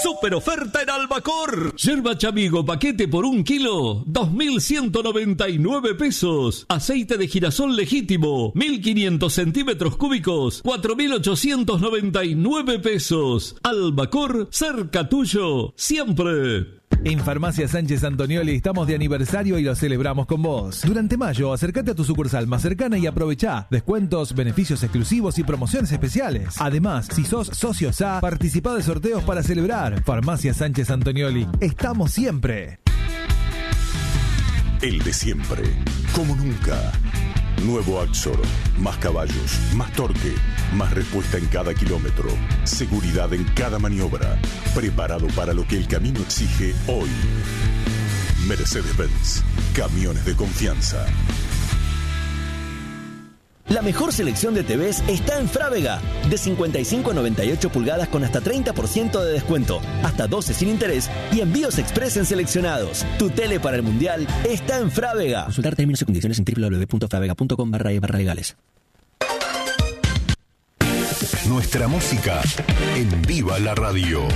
super oferta en Albacor. Yerba Chamigo paquete por 1 kilo, 2.199 pesos. Aceite de girasol legítimo, 1.500 centímetros cúbicos, 4.899 pesos. Albacor, cerca tuyo, siempre. En Farmacia Sánchez Antonioli estamos de aniversario y lo celebramos con vos. Durante mayo, acércate a tu sucursal más cercana y aprovechá descuentos, beneficios exclusivos y promociones especiales. Además, si sos socio SA, participá de sorteos para celebrar. Farmacia Sánchez Antonioli, estamos siempre. El de siempre, como nunca. Nuevo Axor, más caballos, más torque, más respuesta en cada kilómetro, seguridad en cada maniobra, preparado para lo que el camino exige hoy. Mercedes-Benz, camiones de confianza. La mejor selección de TVs está en Frávega. De 55 a 98 pulgadas con hasta 30% de descuento, hasta 12 sin interés y envíos express en seleccionados. Tu tele para el Mundial está en Frávega. Consultar términos y condiciones en www.fravega.com/legales. Nuestra música en Viva la Radio.